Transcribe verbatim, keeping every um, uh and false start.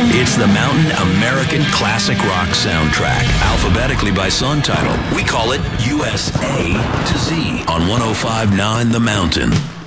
It's the Mountain American Classic Rock soundtrack, alphabetically by song title. We call it U S A to Z on one oh five point nine The Mountain.